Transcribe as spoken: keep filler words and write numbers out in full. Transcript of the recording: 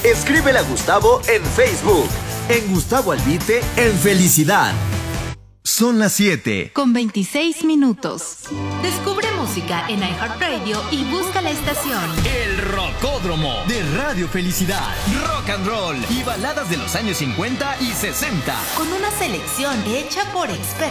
Escríbele a Gustavo en Facebook. En Gustavo Albite, en Felicidad. Son las siete. Con veintiséis minutos. Descubre música en iHeartRadio y busca la estación. El Rocódromo de Radio Felicidad. Rock and roll y baladas de los años cincuenta y sesenta. Con una selección hecha por expertos.